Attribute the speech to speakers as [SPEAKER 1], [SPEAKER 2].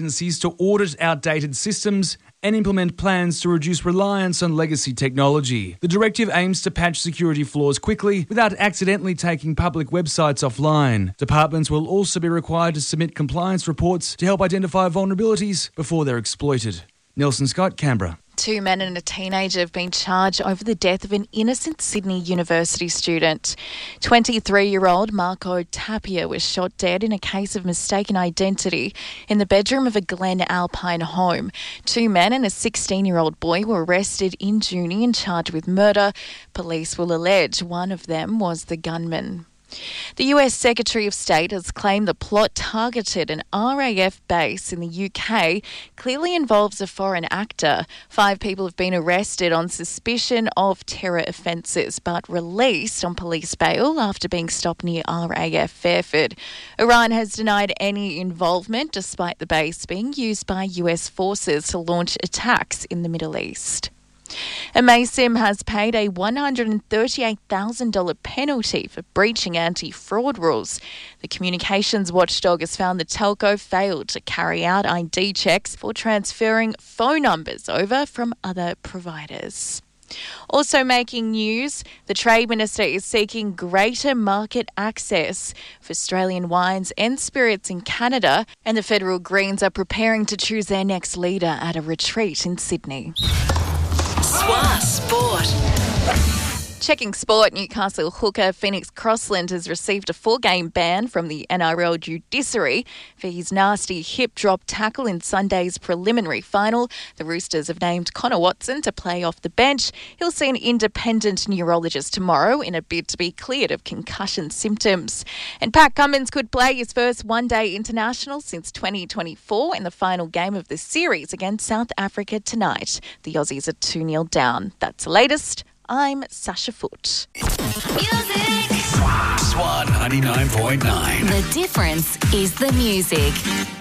[SPEAKER 1] agencies to audit outdated systems and implement plans to reduce reliance on legacy technology. The directive aims to patch security flaws quickly without accidentally taking public websites offline. Departments will also be required to submit compliance reports to help identify vulnerabilities before they're exploited. Nelson Scott, Canberra.
[SPEAKER 2] 2 men and a teenager have been charged over the death of an innocent Sydney University student. 23-year-old Marco Tapia was shot dead in a case of mistaken identity in the bedroom of a Glen Alpine home. 2 men and a 16-year-old boy were arrested in June and charged with murder. Police will allege one of them was the gunman. The US Secretary of State has claimed the plot targeted an RAF base in the UK clearly involves a foreign actor. 5 people have been arrested on suspicion of terror offences but released on police bail after being stopped near RAF Fairford. Iran has denied any involvement despite the base being used by US forces to launch attacks in the Middle East. Amaysim has paid a $138,000 penalty for breaching anti-fraud rules. The communications watchdog has found the telco failed to carry out ID checks for transferring phone numbers over from other providers. Also making news, the Trade Minister is seeking greater market access for Australian wines and spirits in Canada, and the Federal Greens are preparing to choose their next leader at a retreat in Sydney.
[SPEAKER 3] SWA Sport.
[SPEAKER 2] Checking sport, Newcastle hooker Phoenix Crossland has received a 4-game ban from the NRL judiciary for his nasty hip drop tackle in Sunday's preliminary final. The Roosters have named Connor Watson to play off the bench. He'll see an independent neurologist tomorrow in a bid to be cleared of concussion symptoms. And Pat Cummins could play his first one-day international since 2024 in the final game of the series against South Africa tonight. The Aussies are 2-0 down. That's the latest. I'm Sasha Foote.
[SPEAKER 3] SWA 99.9.
[SPEAKER 4] The difference is the music.